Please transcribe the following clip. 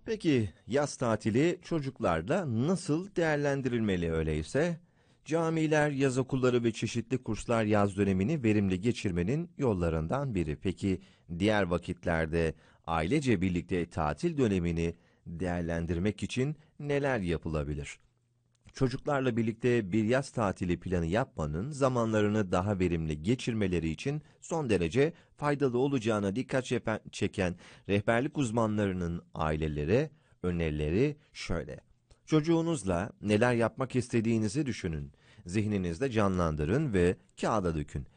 Peki yaz tatili çocuklarla nasıl değerlendirilmeli öyleyse? Camiler, yaz okulları ve çeşitli kurslar yaz dönemini verimli geçirmenin yollarından biri. Peki diğer vakitlerde ailece birlikte tatil dönemini değerlendirmek için neler yapılabilir? Çocuklarla birlikte bir yaz tatili planı yapmanın zamanlarını daha verimli geçirmeleri için son derece faydalı olacağına dikkat çeken rehberlik uzmanlarının ailelere önerileri şöyle. Çocuğunuzla neler yapmak istediğinizi düşünün. Zihninizde canlandırın ve kağıda dökün.